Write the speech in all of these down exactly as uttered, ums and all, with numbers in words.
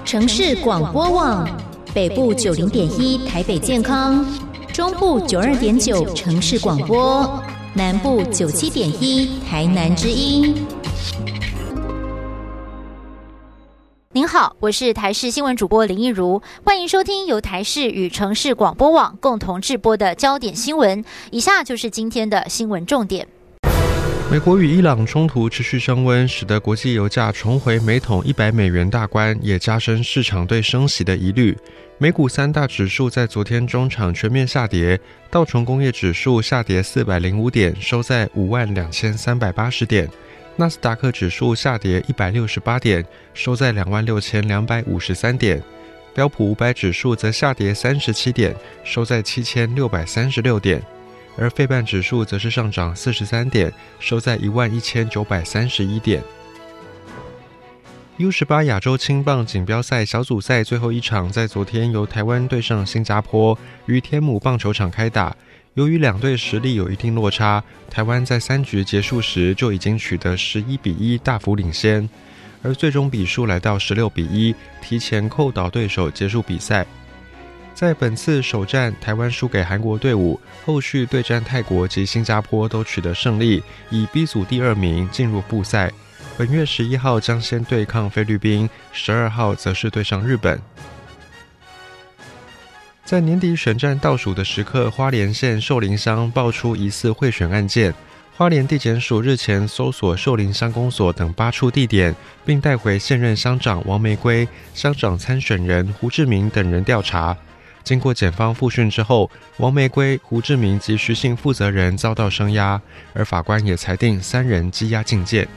城市广播网，北部九零点一台北健康，中部九二点九城市广播，南部九七点一台南之音。您好，我是台视新闻主播林一如，欢迎收听由台视与城市广播网共同制播的焦点新闻。以下就是今天的新闻重点。 美国与伊朗冲突持续升温，使得国际油价重回每桶一百美元大关，也加深市场对升息的疑虑。美股三大指数在昨天中场全面下跌，道琼工业指数下跌四百零五点，收在五万两千三百八十点；纳斯达克指数下跌一百六十八点，收在两万六千两百五十三点；标普五百指数则下跌三十七点，收在七千六百三十六点。而费半指数则是上涨四十三点，收在一万一千九百三十一点。U 十八 亚洲青棒锦标赛小组赛最后一场在昨天由台湾对上新加坡，于天母棒球场开打。由于两队实力有一定落差，台湾在三局结束时就已经取得十一比一大幅领先，而最终比数来到十六比一，提前扣倒对手结束比赛。在本次首战，台湾输给韩国队伍，后续对战泰国及新加坡都取得胜利，以 B 组第二名进入部赛。本月十一号将先对抗菲律宾，十二号则是对上日本。在年底选战倒数的时刻，花莲县寿林乡爆出疑似贿选案件。花莲地检署日前搜索寿林乡公所等八处地点，并带回现任乡长王玫瑰、乡长参选人胡志明等人调查。经过检方复讯之后，王玫瑰、胡志明及徐姓负责人遭到声押，而法官也裁定三人羁押禁见。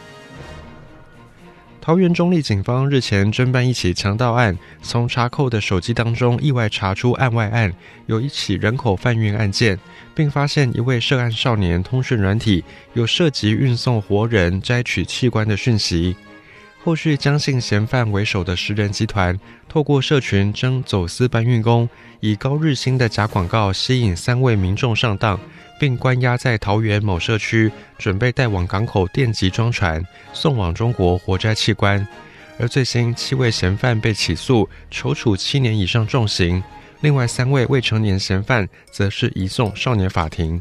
桃园中壢警方日前侦办一起强盗案，从查扣的手机当中意外查出案外案，有一起人口贩运案件，并发现一位涉案少年通讯软体有涉及运送活人、摘取器官的讯息。后续将姓嫌犯为首的十人集团，透过社群征走私搬运工，以高日薪的假广告吸引三位民众上当，并关押在桃园某社区，准备带往港口电击装船，送往中国活摘器官。而最新七位嫌犯被起诉，囚处七年以上重刑，另外三位未成年嫌犯则是移送少年法庭。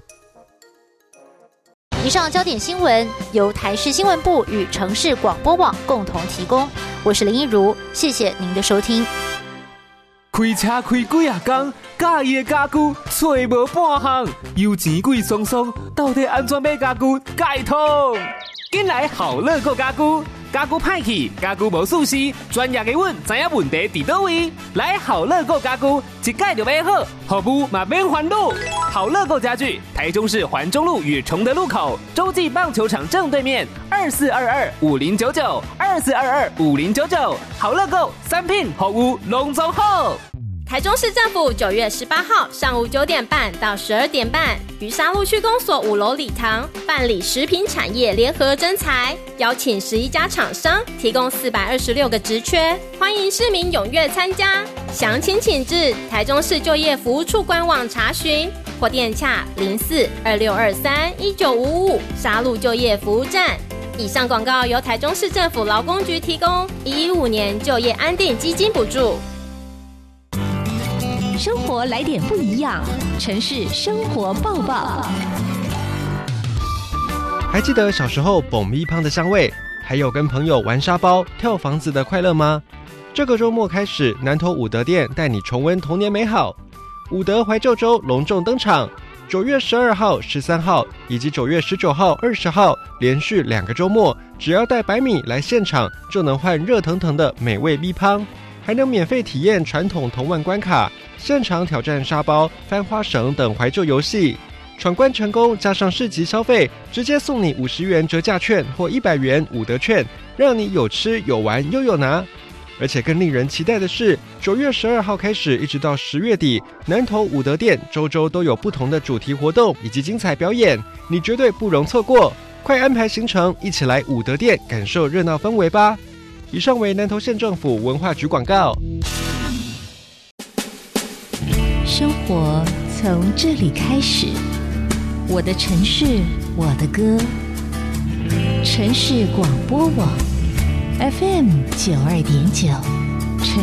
以上焦点新闻由台视新闻部与城市广播网共同提供，我是林一如，谢谢您的收听。 开车开几啊天，介意的家具找无半项，油钱贵松松，到底安怎买家具解通？紧来好乐购家具，家具歹去，家具无舒适，专业的阮知影问题伫倒位。来好乐购家具，一解就买好，服务嘛免烦恼。好乐购家具，台中市环中路与崇德路口，洲际棒球场正对面，二四二二五零九九，二四二二五零九九。好乐购，产品服务拢总好。 台中市政府九月十八号上午九点半到十二点半，于沙鹿区公所五楼礼堂办理食品产业联合征才，邀请十一家厂商，提供四百二十六个职缺，欢迎市民踊跃参加。详情请至台中市就业服务处官网查询，或电洽零四二六二三一九五五沙鹿就业服务站。以上广告由台中市政府劳工局提供，一一五年就业安定基金补助。 生活来点不一样，城市生活报报。 还记得小时候爆米香的香味，还有跟朋友玩沙包、跳房子的快乐吗？这个周末开始，南投武德店带你重温童年美好。武德怀旧周隆重登场，九月十二号、十三号以及九月十九号、二十号连续两个周末，只要带百米来现场，就能换热腾腾的美味米香，还能免费体验传统童玩关卡。现场挑战沙包、翻花绳等怀旧游戏，闯关成功加上市集消费，直接送你五十元折价券或一百元武德券，让你有吃有玩又有拿。而且更令人期待的是，九月十二号开始一直到十月底，南投武德店周周都有不同的主题活动以及精彩表演，你绝对不容错过。快安排行程，一起来武德店感受热闹氛围吧。以上为南投县政府文化局广告。 生活从这里开始，我的城市，我的歌。城市广播网 F M 九二点九。